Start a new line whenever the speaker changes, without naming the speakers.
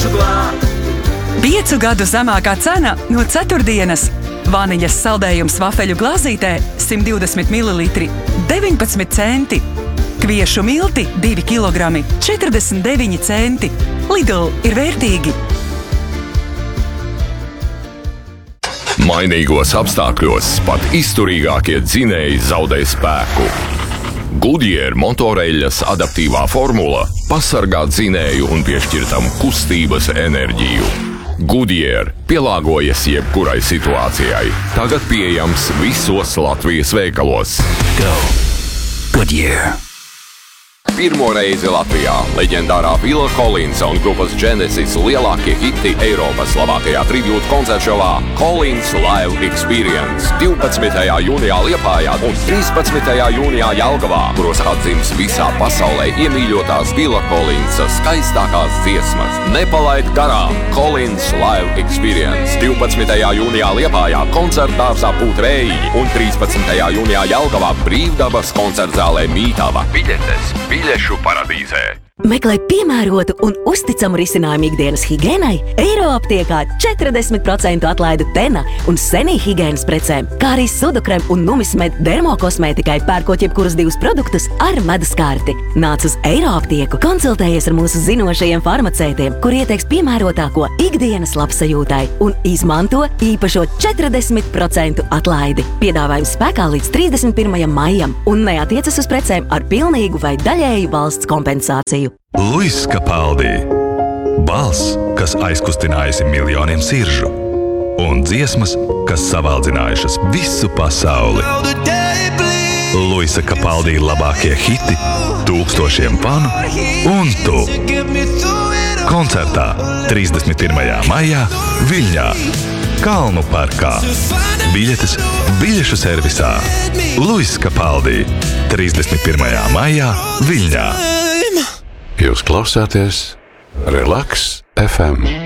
pašu glābt.
5 gadu zemākā cena no ceturtdienas. Vaniļas saldējums vafeļu glāzītē 120 ml 19 centi. Kviešu milti 2 kg 49 centi. Lidl ir vērtīgi.
Mainīgos apstākļos pat izturīgākie dzinēji zaudē spēku. Goodyear motoreļļas adaptīvā formula pasargā dzinēju un piešķir tam kustības enerģiju. Goodyear pielāgojas jebkurai situācijai. Tagad pieejams visos Latvijas veikalos.
Go Goodyear!
Pirmo reizi Latvijā leģendārā Phila Collinsa un grupas Genesis lielākie hiti Eiropas labākajā tribūtu koncertšovā Collins Live Experience 12. jūnijā Liepājā un 13. jūnijā Jelgavā, kuros atdzims visā pasaulē iemīļotās Phila Collinsa skaistākās dziesmas. Nepalaid garām Collins Live Experience 12. jūnijā Liepājā koncertdārzā Pūtvēji un 13. jūnijā Jelgavā Brīvdabas koncertzālē Mītava. Biļetes Biļešu paradīzē.
Meklē piemērotu un uzticamu risinājumu ikdienas higēnai, Eiroaptiekā 40% atlaide Tena un Senī higēnas precēm, kā arī Sudokrem un Numismed dermokosmētikai pērkot jebkurus 2 produktus ar medus karti. Nāc uz Eiroaptieku, konsultējies ar mūsu zinošajiem farmacētiem, kur ieteiks piemērotāko ikdienas labsajūtai un izmanto īpašo 40% atlaidi. Piedāvājums spēkā līdz 31. maijam un neatiecas uz precēm ar pilnīgu vai daļēju valsts kompensāciju.
Luis Capaldi. Balss, kas aizkustinājusi miljoniem siržu. Un dziesmas, kas savaldzinājušas visu pasauli. Luisa Capaldi labākie hiti, tūkstošiem fanu un tu. Koncertā 31. maijā Viļņā, Kalnu parkā. Biļetes biļešu servisā. Luis Capaldi 31. maijā Viļņā.
Jūs klausāties Relax FM.